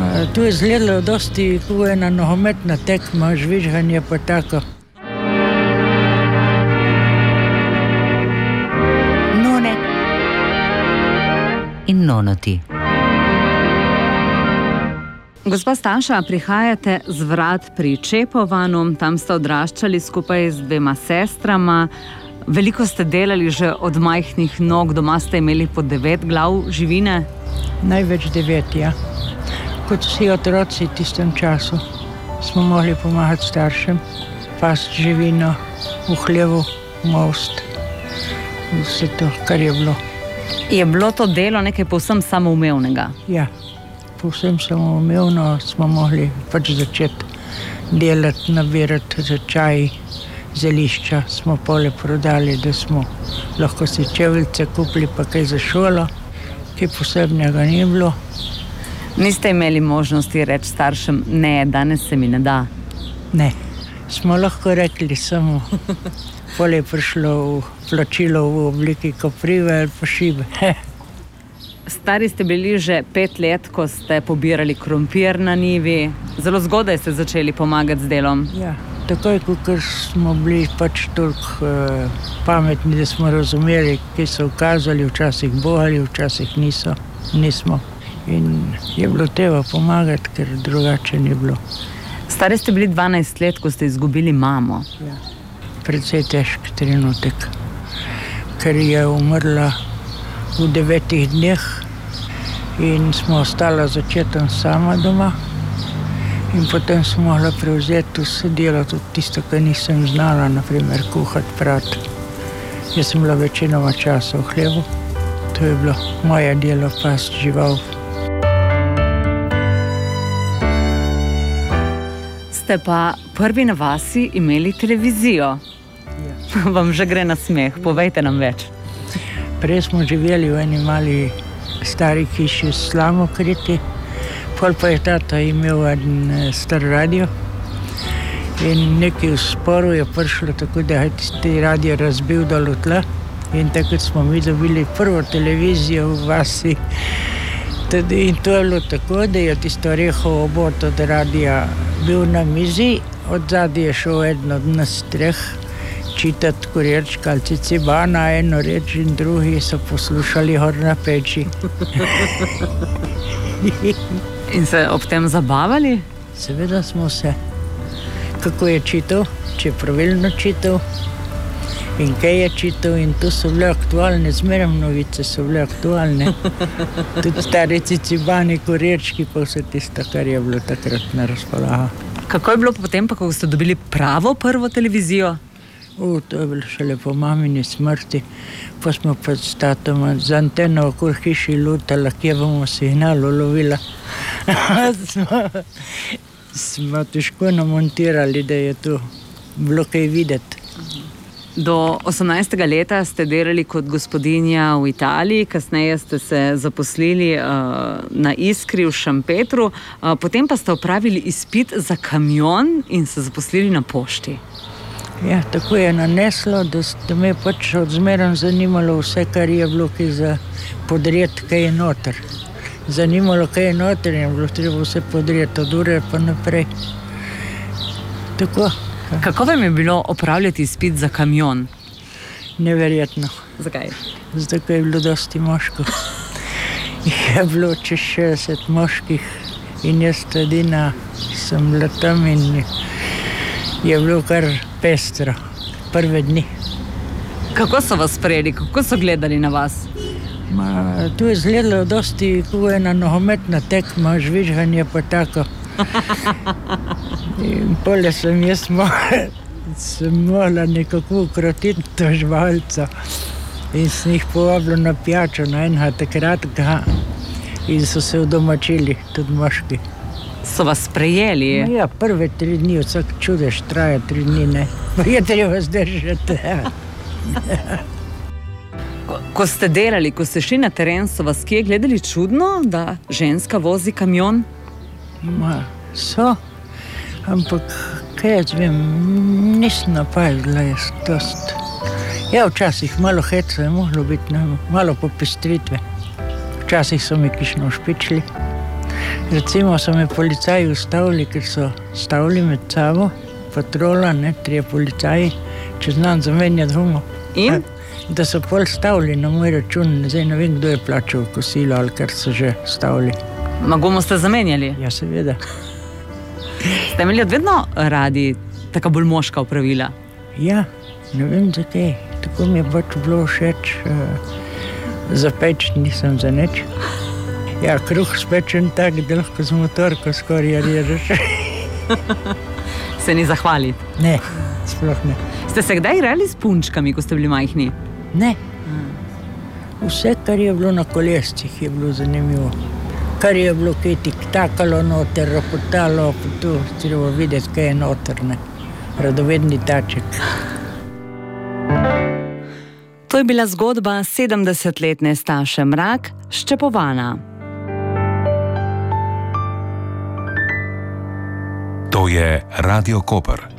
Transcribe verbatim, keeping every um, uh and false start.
Ma, tu je izgledalo dosti kot ena nogometna tekma, žvižganje pa tako. None in nonoti. Gospa Staša, prihajate z Vrat pri Čepovanu, tam ste odraščali skupaj z dvema sestrama. Veliko ste delali že od majhnih nog, doma ste imeli po devet glav živine? Največ devet, ja. Kot vsi otroci v tistem času smo mogli pomagati staršem, pasti živino, v hlevu, most, vse to, kar je bilo. Je bilo to delo nekaj povsem samoumevnega? Ja, povsem samoumevno smo mogli pač začeti delati, nabirati za čaj, zelišča smo pole prodali, da smo lahko si čeveljce kupili, pa kaj za šolo, kaj posebnega ni bilo. Niste imeli možnosti reči staršem, ne, danes se mi ne da? Ne, smo lahko rekli samo, pole je prišlo v plačilo v obliki koprive ali pa šibe. Stari ste bili že pet let, ko ste pobirali krompir na njivi. Zelo zgodaj ste začeli pomagati z delom. Ja, takoj, ko smo bili pač toliko uh, pametni, da smo razumeli, kaj so ukazali, včasih bogali, včasih niso, nismo. In je bilo treba pomagati, ker drugače ni bilo. Stari ste bili dvanajst let, ko ste izgubili mamo. Ja, precej težk trenutek, ker je umrla v devetih dneh in smo ostala začetem sama doma in potem smo mogla prevzeti vse delo, tudi tisto, kar nisem znala, naprimer kuhati, prati. Jaz sem bila večinoma časa v hlevu, to je bilo moje delo, pasti žival. Ste pa prvi na vasi imeli televizijo. Ja. Vam že gre na smeh, povejte nam več. Prej smo živeli v eni mali stari hiši s slamokriti, pol pa je tata imel en star radio in nekaj v sporu je prišlo tako, da je tisti radio razbil dol v tla in takrat smo mi dobili prvo televizijo v vasi. Tudi, in to je bilo tako, da je tisto rehovo obot od radia bil na mizi, od zadnji je šel eden od nas treh čitati Kurir Škalci Cibana, eno reč in drugi so poslušali Hor na peči. In se ob tem zabavali? Seveda smo se. Kako je čital, če je pravilno čital in kaj je čital, in to so bile aktualne, zmeraj novice so bile aktualne. Tudi stari Cibani, Kurirčki, pa vse tisto, kar je bilo takrat na razpolago. Kako je bilo potem, pa ko ste dobili pravo prvo televizijo? U, to je bilo šele po mamini smrti, pa smo pa s tatom z anteno okoli hiši lutala, kje bomo signal ulovila. smo, smo težko namontirali, da je tu bilo kaj videti. Do osemnajstega leta ste delali kot gospodinja v Italiji, kasneje ste se zaposlili uh, na Iskri v Šempetru, uh, potem pa ste opravili izpit za kamion in se zaposlili na pošti. Ja, tako je naneslo, da, da me je pač odzmeraj zanimalo vse, kar je bilo kaj za podreti, kaj je noter. Zanimalo, kaj je noter in je bilo treba vse podreti od ure pa naprej. Tako. Kako vam je bilo opravljati izpit za kamion? Neverjetno. Zakaj? Zato, ko je bilo dosti moških. Je bilo čez šestdeset moških in jaz edina sem bila tam in je bilo kar pestro, prve dni. Kako so vas sprejeli, kako so gledali na vas? Ma, tu je izgledalo dosti kot ena nogometna tekma, žvižganje pa tako. In pole sem jaz mogla, sem mogla nekako ukrotiti to žvalco in sem jih povabila na pijačo, na enega takratega in so se udomačili, tudi moški. So vas sprejeli? Ja, prve tri dni, vsak čudež traja tri dni, ne. Je treba zdržati. Ko, ko ste delali, ko ste šli na teren, so vas kje gledali čudno, da ženska vozi kamion? Ma, so, ampak kaj jaz vem, nisem napajala jaz dost. Ja, včasih malo heca je moglo biti, ne, malo popestritve. Včasih so mi kišno špičili, Recimo so me policaji ustavili, ker so stavili med sabo, patrola, ne, trije policaji, če znam zamenjati gumo. In? Da so pol stavili na moj račun, zdaj ne vem, kdo je plačal kosilo ali kar so že stavili. Ma gumo ste zamenjali? Ja, seveda. Ste imeli vedno radi taka bolj moška opravila? Ja, ne vem zakaj. Tako mi je pač bilo všeč. Uh, za peč nisem za nič. Ja, kruh spečen tak, da lahko z motorko skoraj režeš. Se ni zahvaliti? Ne, sploh ne. Ste se kdaj igrali s punčkami, ko ste bili majhni? Ne. Vse, kar je bilo na kolescih, je bilo zanimivo. Kar je bilo kaj tiktakalo noter, ropotalo, pa tu treba videti, kaj je noter, ne. Radovedni taček. To je bila zgodba sedemdesetletne Staše Mrak, Ščepovana. To je Radio Koper.